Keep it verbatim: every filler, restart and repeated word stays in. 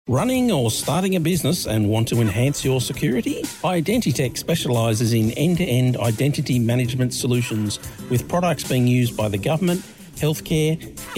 Running or starting a business and want to enhance your security? Identitech specialises in end-to-end identity management solutions with products being used by the government, healthcare,